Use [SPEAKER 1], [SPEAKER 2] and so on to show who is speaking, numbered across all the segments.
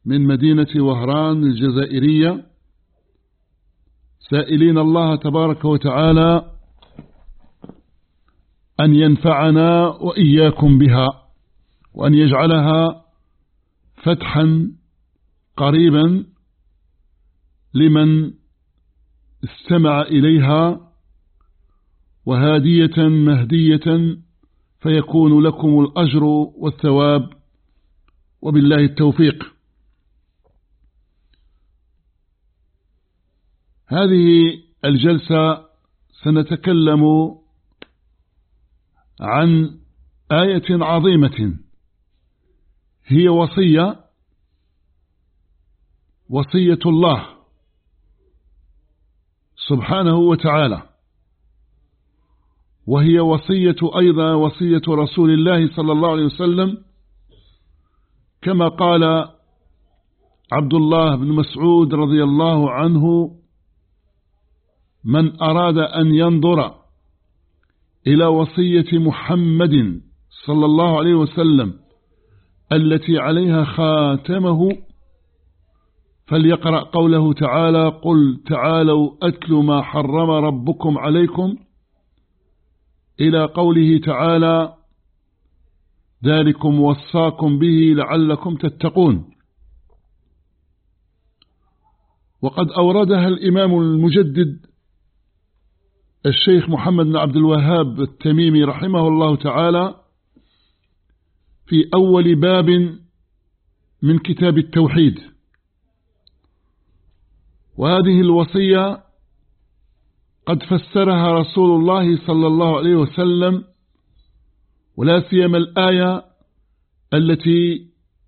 [SPEAKER 1] من مدينة وهران الجزائرية، سائلين الله تبارك وتعالى أن ينفعنا وإياكم بها، وأن يجعلها فتحا قريبا لمن استمع إليها، وهادية مهدية، فيكون لكم الأجر والثواب، وبالله التوفيق. هذه الجلسة سنتكلم عن آية عظيمة، هي وصية الله سبحانه وتعالى، وهي أيضا وصية رسول الله صلى الله عليه وسلم، كما قال عبد الله بن مسعود رضي الله عنه: من أراد أن ينظر إلى وصية محمد صلى الله عليه وسلم التي عليها خاتمه فليقرأ قوله تعالى: قل تعالوا أتل ما حرم ربكم عليكم، إلى قوله تعالى: ذلكم وصاكم به لعلكم تتقون. وقد أوردها الإمام المجدد الشيخ محمد بن عبد الوهاب التميمي رحمه الله تعالى في أول باب من كتاب التوحيد. وهذه الوصية قد فسرها رسول الله صلى الله عليه وسلم، ولا سيما الآية التي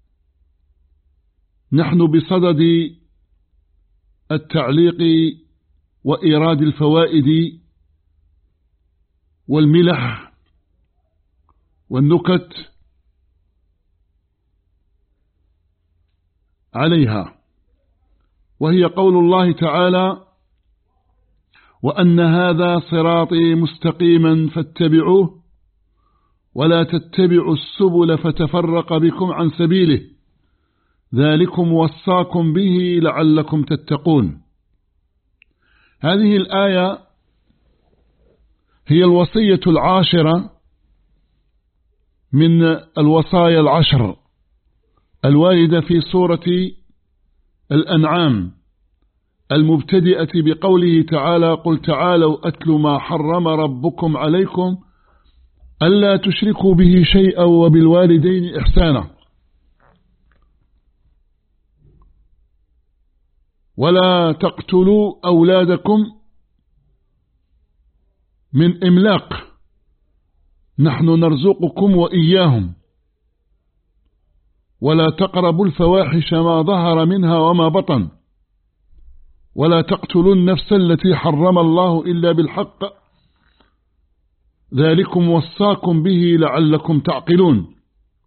[SPEAKER 1] نحن بصدد التعليق وإيراد الفوائد والملح والنكت عليها، وهي قول الله تعالى: وأن هذا صراطي مستقيما فاتبعوه ولا تتبعوا السبل فتفرق بكم عن سبيله ذلكم وصاكم به لعلكم تتقون. هذه الآية هي الوصية العاشرة من الوصايا العشر الواردة في سورة الأنعام، المبتدئة بقوله تعالى: قل تعالوا أتل ما حرم ربكم عليكم ألا تشركوا به شيئا وبالوالدين إحسانا ولا تقتلوا أولادكم من إملاق نحن نرزقكم وإياهم ولا تقربوا الفواحش ما ظهر منها وما بطن ولا تقتلوا النفس التي حرم الله إلا بالحق ذلكم وصاكم به لعلكم تعقلون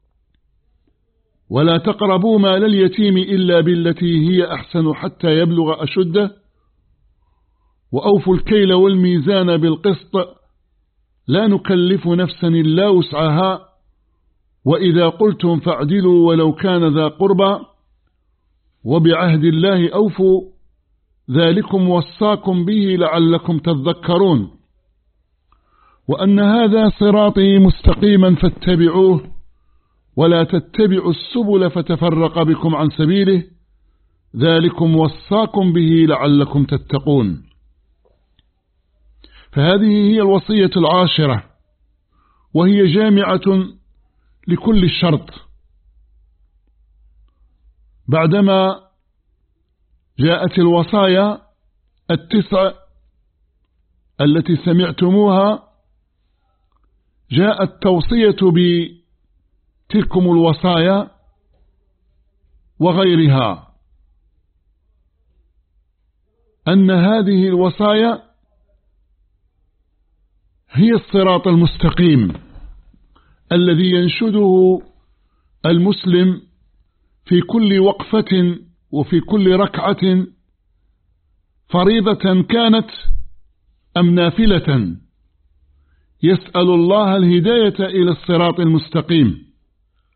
[SPEAKER 1] ولا تقربوا مال اليتيم إلا بالتي هي أحسن حتى يبلغ أشده وأوفوا الكيل والميزان بالقسط لا نكلف نفسا إلا وسعها وإذا قلتم فاعدلوا ولو كان ذا قربى وبعهد الله أوفوا ذلكم وصاكم به لعلكم تذكرون وأن هذا صراطي مستقيما فاتبعوه ولا تتبعوا السبل فتفرق بكم عن سبيله ذلكم وصاكم به لعلكم تتقون. فهذه هي الوصية العاشرة، وهي جامعة لكل الشرط. بعدما جاءت الوصايا التسع التي سمعتموها، جاءت توصية بتلكم الوصايا وغيرها، أن هذه الوصايا هي الصراط المستقيم الذي ينشده المسلم في كل وقفة وفي كل ركعة، فريضة كانت أم نافلة، يسأل الله الهداية إلى الصراط المستقيم.